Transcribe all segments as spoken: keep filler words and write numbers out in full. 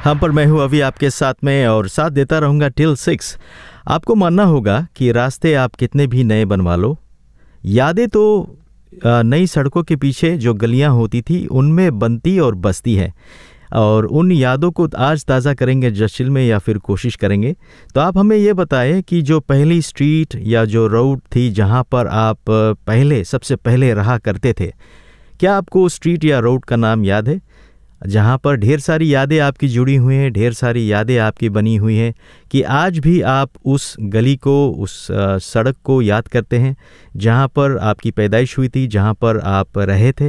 हाँ, पर मैं हूँ अभी आपके साथ में और साथ देता रहूँगा टिल सिक्स। आपको मानना होगा कि रास्ते आप कितने भी नए बनवा लो, यादें तो अ, नई सड़कों के पीछे जो गलियाँ होती थी उनमें बनती और बसती है। और उन यादों को आज ताज़ा करेंगे जश्चिल में या फिर कोशिश करेंगे। तो आप हमें ये बताएं कि जो पहली स्ट्रीट या जो रोड थी जहाँ पर आप अ, पहले सबसे पहले रहा करते थे, क्या आपको स्ट्रीट या रोड का नाम याद है जहाँ पर ढेर सारी यादें आपकी जुड़ी हुई हैं, ढेर सारी यादें आपकी बनी हुई हैं कि आज भी आप उस गली को, उस अ, सड़क को याद करते हैं जहाँ पर आपकी पैदाइश हुई थी, जहाँ पर आप रहे थे?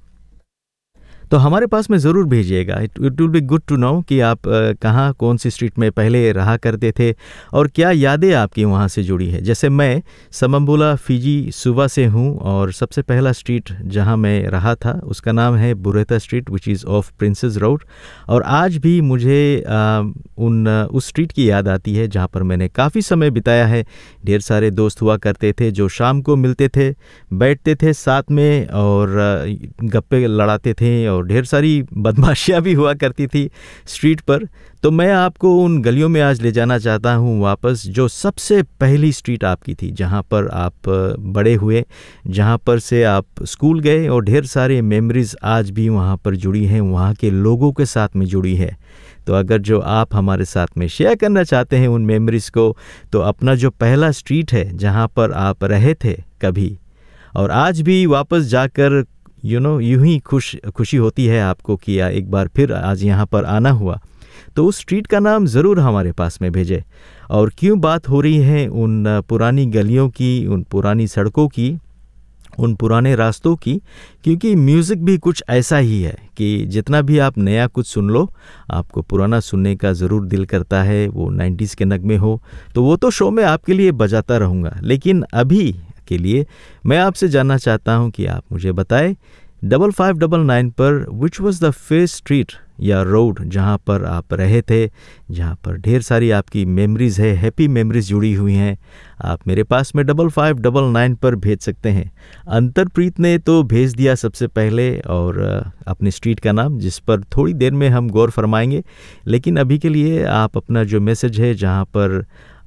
तो हमारे पास में ज़रूर भेजिएगा। It it will be good to know कि आप अ, कहाँ कौन सी स्ट्रीट में पहले रहा करते थे और क्या यादें आपकी वहाँ से जुड़ी है। जैसे मैं समम्बुला फिजी सुबा से हूँ और सबसे पहला स्ट्रीट जहाँ मैं रहा था उसका नाम है बुरेता street which is of princess road. और आज भी मुझे आ, उन उस स्ट्रीट की याद आती है जहाँ पर मैंने काफ़ी समय बिताया है। ढेर सारे दोस्त हुआ करते थे जो शाम को मिलते थे, बैठते थे साथ में और आ, गप्पे लड़ाते थे और ढेर सारी बदमाशियाँ भी हुआ करती थी स्ट्रीट पर। तो मैं आपको उन गलियों में आज ले जाना चाहता हूँ वापस, जो सबसे पहली स्ट्रीट आपकी थी जहाँ पर आप बड़े हुए, जहाँ पर से आप स्कूल गए और ढेर सारे मेमोरीज़ आज भी वहाँ पर जुड़ी हैं, वहाँ के लोगों के साथ में जुड़ी है। तो अगर जो आप हमारे साथ में शेयर करना चाहते हैं उन मेमोरीज़ को, तो अपना जो पहला स्ट्रीट है जहाँ पर आप रहे थे कभी और आज भी वापस जाकर यू नो यूं ही खुश खुशी होती है आपको कि या एक बार फिर आज यहाँ पर आना हुआ, तो उस स्ट्रीट का नाम ज़रूर हमारे पास में भेजें। और क्यों बात हो रही है उन पुरानी गलियों की, उन पुरानी सड़कों की, उन पुराने रास्तों की, क्योंकि म्यूज़िक भी कुछ ऐसा ही है कि जितना भी आप नया कुछ सुन लो, आपको पुराना सुनने का ज़रूर दिल करता है। वो नाइन्टीज़ के नगमे हो तो वो तो शो में आपके लिए बजाता रहूँगा, लेकिन अभी के लिए मैं आपसे जानना चाहता हूं कि आप मुझे बताएं डबल फाइव डबल नाइन पर which was the first street या रोड जहां पर आप रहे थे, जहां पर ढेर सारी आपकी मेमोरीज़ है, हैप्पी मेमोरीज जुड़ी हुई हैं। आप मेरे पास में डबल फाइव डबल नाइन पर भेज सकते हैं। अंतरप्रीत ने तो भेज दिया सबसे पहले और अपनी स्ट्रीट का नाम, जिस पर थोड़ी देर में हम गौर फरमाएंगे। लेकिन अभी के लिए आप अपना जो मैसेज है जहां पर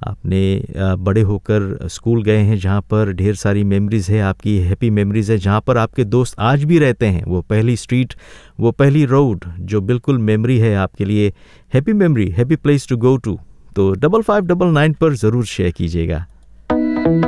आपने बड़े होकर स्कूल गए हैं, जहाँ पर ढेर सारी मेमोरीज़ है, आपकी हैप्पी मेमोरीज़ है, जहाँ पर आपके दोस्त आज भी रहते हैं, वो पहली स्ट्रीट, वो पहली रोड जो बिल्कुल मेमोरी है आपके लिए, happy memory, happy place to go to, तो डबल फाइव डबल नाइन पर ज़रूर शेयर कीजिएगा।